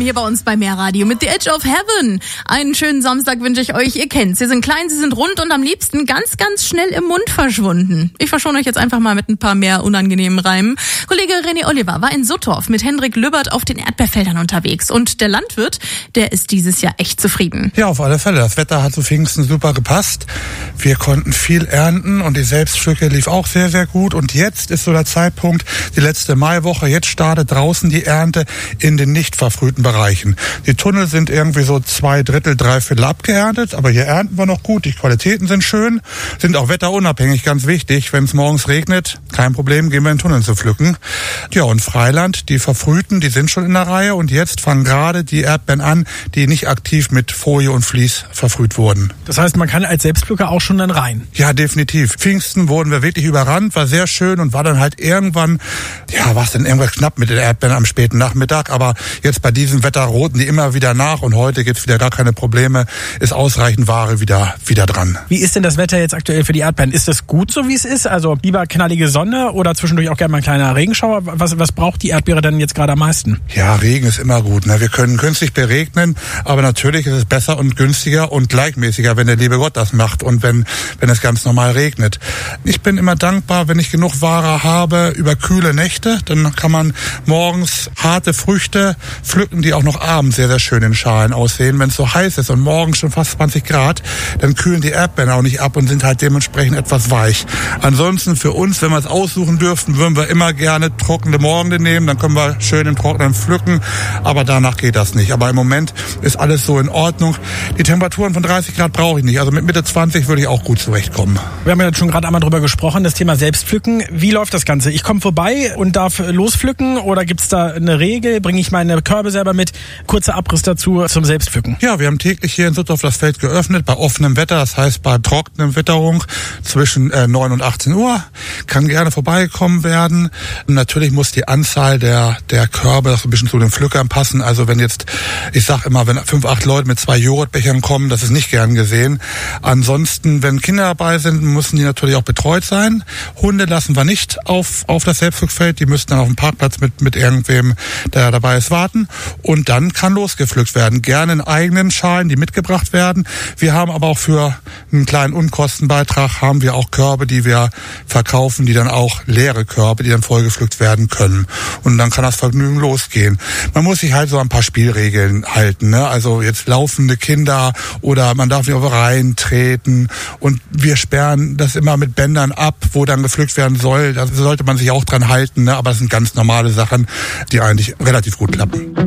hier bei uns bei Mehrradio mit The Edge of Heaven. Einen schönen Samstag wünsche ich euch. Ihr kennt's. Sie sind klein, sie sind rund und am liebsten ganz, ganz schnell im Mund verschwunden. Ich verschone euch jetzt einfach mal mit ein paar mehr unangenehmen Reimen. Kollege René Oliver war in Suttorf mit Hendrik Lübbert auf den Erdbeerfeldern unterwegs. Und der Landwirt, der ist dieses Jahr echt zufrieden. Ja, auf alle Fälle. Das Wetter hat zu Pfingsten super gepasst. Wir konnten viel ernten und die Selbstpflücke lief auch sehr, sehr gut. Und jetzt ist so der Zeitpunkt, die letzte Maiwoche. Jetzt startet draußen die Ernte in den nicht verfrühten Bereichen. Die Tunnel sind irgendwie so 2/3, 3/4 abgeerntet, aber hier ernten wir noch gut. Die Qualitäten sind schön, sind auch wetterunabhängig, ganz wichtig. Wenn es morgens regnet, kein Problem, gehen wir in den Tunnel zu pflücken. Ja, und Freiland, die Verfrühten, die sind schon in der Reihe und jetzt fangen gerade die Erdbeeren an, die nicht aktiv mit Folie und Vlies verfrüht wurden. Das heißt, man kann als Selbstpflücker auch schon dann rein? Ja, definitiv. Pfingsten wurden wir wirklich überrannt, war sehr schön und war dann halt irgendwann, ja, war es dann irgendwas knapp mit den Erdbeeren am späten Nachmittag, aber jetzt bei diesem Wetter roten die immer wieder nach und heute gibt's wieder gar keine Probleme, ist ausreichend Ware wieder dran. Wie ist denn das Wetter jetzt aktuell für die Erdbeeren? Ist das gut so, wie es ist? Also lieber knallige Sonne oder zwischendurch auch gerne mal ein kleiner Regenschauer? Was braucht die Erdbeere denn jetzt gerade am meisten? Ja, Regen ist immer gut. Ne? Wir können künstlich beregnen, aber natürlich ist es besser und günstiger und gleichmäßiger, wenn der liebe Gott das macht und wenn es ganz normal regnet. Ich bin immer dankbar, wenn ich genug Ware habe über kühle Nächte. Dann kann man morgens harte Früchte pflücken, die auch noch abends sehr, sehr schön in Schalen aussehen. Wenn es so heiß ist und morgens schon fast 20 Grad, dann kühlen die Erdbeeren auch nicht ab und sind halt dementsprechend etwas weich. Ansonsten für uns, wenn wir es aussuchen dürften, würden wir immer gerne trockene Morgende nehmen. Dann können wir schön im Trockenen pflücken, aber danach geht das nicht. Aber im Moment ist alles so in Ordnung. Die Temperaturen von 30 Grad brauche ich nicht. Also mit Mitte 20 würde ich auch gut zurechtkommen. Wir haben ja schon gerade einmal drüber gesprochen, das Thema Selbstpflücken. Wie läuft das Ganze? Ich komme vorbei und darf lospflücken oder gibt's da eine Regel? Bringe ich meine Körbe selber mit? Kurzer Abriss dazu zum Selbstpflücken. Ja, wir haben täglich hier in Suttorf das Feld geöffnet, bei offenem Wetter, das heißt bei trockenem Witterung zwischen 9 und 18 Uhr. Kann gerne vorbeikommen werden. Natürlich muss die Anzahl der Körbe ein bisschen zu den Pflückern passen. Also wenn jetzt, ich sag immer, wenn 5, 8 Leute mit 2 Joghurtbechern kommen, das ist nicht gern gesehen. Ansonsten, wenn Kinder dabei sind, müssen die natürlich auch betreut sein. Hunde lassen wir nicht auf das Selbstpflückfeld. Die müssten dann auf dem Parkplatz mit irgendwem, der dabei ist, warten. Und dann kann losgepflückt werden. Gerne in eigenen Schalen, die mitgebracht werden. Wir haben aber auch für einen kleinen Unkostenbeitrag haben wir auch Körbe, die wir verkaufen, die dann auch leere Körbe, die dann vollgepflückt werden können. Und dann kann das Vergnügen losgehen. Man muss sich halt so ein paar Spielregeln halten, ne? Also jetzt laufende Kinder oder man darf nicht auf Reihen treten und wir sperren das immer mit Bändern ab, wo dann gepflückt werden soll. Da sollte man sich auch dran halten, ne? Aber das sind ganz normale Sachen, die eigentlich relativ gut klappen.